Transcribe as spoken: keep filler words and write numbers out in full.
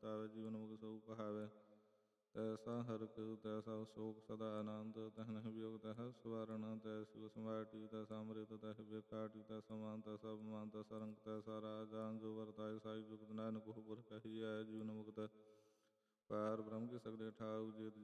ਵਰਤਾਵੇ, ਜੀਵਨ ਮੁਖ ਸੋ ਕਹਾਵੇ। ਤੈਸਾ ਹਰਿ ਕਉ ਤੈਸਾ ਸੋਕ ਸਦਾ ਆਨੰਦ, ਤਹ ਨਹਿ ਵਿਯੋਗ ਤਹ ਸਵਰਨ, ਤੈਸੀ ਵਸ ਮਾਟੀ ਤੈਸਾ ਅੰਮ੍ਰਿਤ, ਤਹ ਬੇਕਾਟੀ ਤੈਸਾ ਮਾਨ, ਤੈਸਾ ਅਭਿਮਾਨ ਤੈਸਾ ਰੰਗ, ਤੈਸਾ ਰਾਜਾਨ ਜੋ ਵਰਤਾਏ ਸਾਈ ਜੁਗਤ, ਨਾਨਕ ਕਹੋ ਪੁਰਖ ਕਹੀਐ। ਜੀਵਨ ਮੁਕਤ ਪਾਰ ਬ੍ਰਹਮ ਕੇ ਸਗਲੇ ਠਾਉ, ਜੇਤ